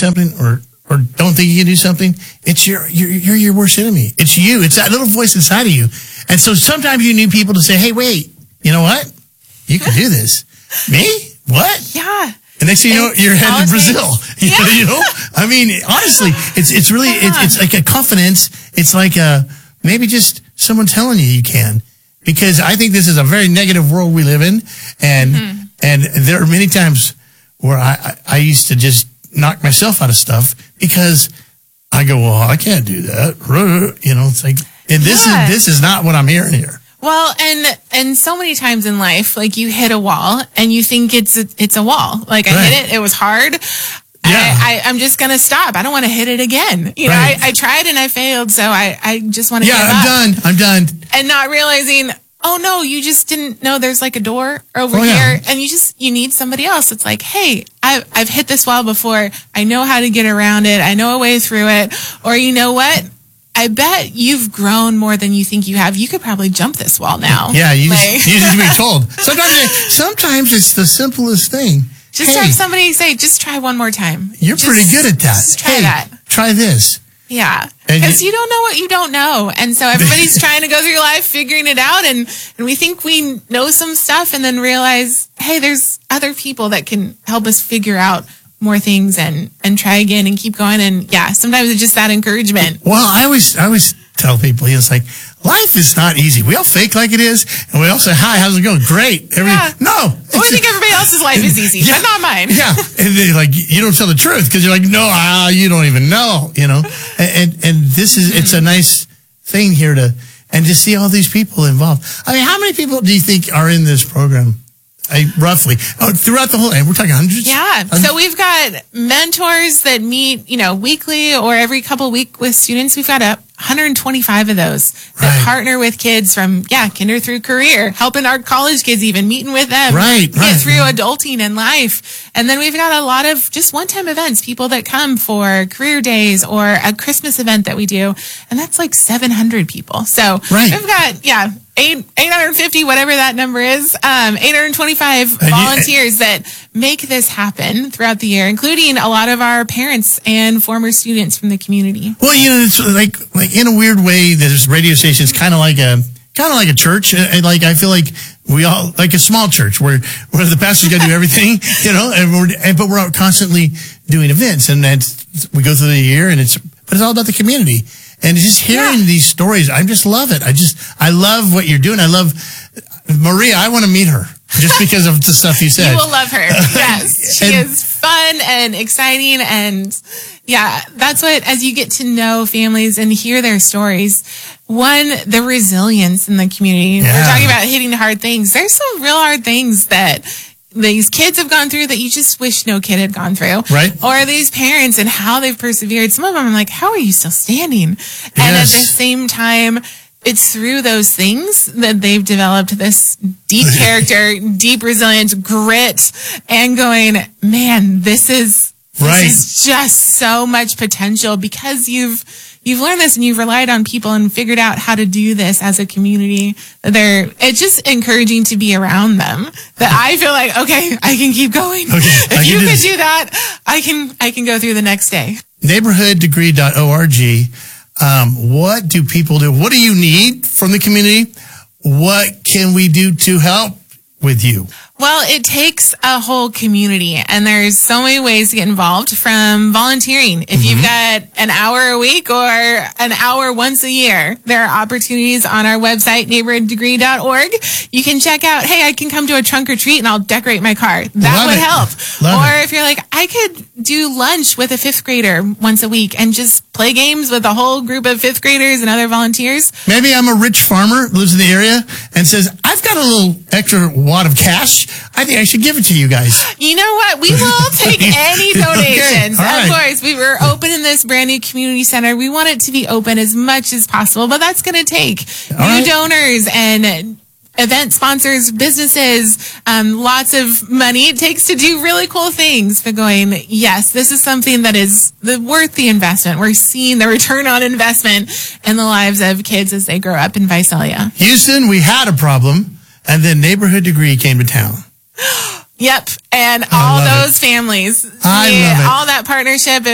something or don't think you can do something, it's you're your worst enemy. It's you. It's that little voice inside of you. And so sometimes you need people to say, hey, wait, you know what? You can do this. Me? What? Yeah. And next thing you know, you're headed to Brazil. You know? I mean, honestly, it's really, it's like a confidence. It's like maybe just someone telling you can. Because I think this is a very negative world we live in. And there are many times where I used to just knock myself out of stuff because I go, well, I can't do that. You know, it's like, and this is not what I'm hearing here. Well, and so many times in life, like you hit a wall and you think it's a wall. Like I hit it was hard. Yeah. I'm just going to stop. I don't want to hit it again. You know, I tried and I failed. So I just want to give up. I'm done. And not realizing, oh no, you just didn't know there's like a door over here and you need somebody else. It's like, hey, I've hit this wall before. I know how to get around it. I know a way through it. Or you know what? I bet you've grown more than you think you have. You could probably jump this wall now. Yeah, you just be told. Sometimes it's the simplest thing. Just have somebody say, just try one more time. You're pretty good at that. Just try that. Try this. Yeah. Because you don't know what you don't know. And so everybody's trying to go through life figuring it out. And we think we know some stuff and then realize, hey, there's other people that can help us figure out more things and try again and keep going. And yeah, sometimes it's just that encouragement. Well, I always tell people, it's like, life is not easy. We all fake like it is. And we all say, hi, how's it going? Great. No. Well, we think everybody else's life is easy, but not mine. Yeah. And they're like, you don't tell the truth because you're like, no, you don't even know, you know? And this is, it's a nice thing here to see all these people involved. I mean, how many people do you think are in this program? Roughly. Throughout the whole, we're talking hundreds? Yeah. So we've got mentors that meet, weekly or every couple of weeks with students. We've got 125 of those that partner with kids from, kinder through career, helping our college kids even, meeting with them. Get through adulting and life. And then we've got a lot of just one-time events, people that come for career days or a Christmas event that we do. And that's like 700 people. So we've got, 850, whatever that number is, 825 volunteers that make this happen throughout the year, including a lot of our parents and former students from the community. Well, it's like in a weird way, this radio station is kind of like a church. Like I feel like we all like a small church where the pastor's got to do everything, but we're constantly doing events, and we go through the year, but it's all about the community. And just hearing these stories, I just love it. I love what you're doing. I love Maria. I want to meet her just because of the stuff you said. You will love her. Yes. She is fun and exciting. And that's what, as you get to know families and hear their stories, one, the resilience in the community. We're talking about hitting hard things. There's some real hard things that these kids have gone through that you just wish no kid had gone through. Right. Or these parents and how they've persevered. Some of them I'm like, how are you still standing? Yes. And at the same time, it's through those things that they've developed this deep character, deep resilience, grit, and going, man, this is just so much potential because you've learned this and you've relied on people and figured out how to do this as a community. It's just encouraging to be around them. That I feel like, okay, I can keep going. Okay, if you could do that, I can go through the next day. Neighborhooddegree.org. What do people do? What do you need from the community? What can we do to help with you? Well, it takes a whole community, and there's so many ways to get involved, from volunteering. If you've got an hour a week or an hour once a year, there are opportunities on our website, neighborhooddegree.org. You can check out, hey, I can come to a trunk or treat and I'll decorate my car. That would help. Or if you're like, I could do lunch with a fifth grader once a week and just play games with a whole group of fifth graders and other volunteers. Maybe I'm a rich farmer, lives in the area, and says, I've got a little extra wad of cash. I think I should give it to you guys. You know what? We will take any donations. Okay. Of course, we were opening this brand new community center. We want it to be open as much as possible, but that's going to take new donors and event sponsors, businesses, lots of money it takes to do really cool things. But going, yes, this is something that is worth the investment. We're seeing the return on investment in the lives of kids as they grow up in Visalia. Houston, we had a problem, and then Neighborhood Degree came to town. Yep. And all those families, I love it. All that partnership.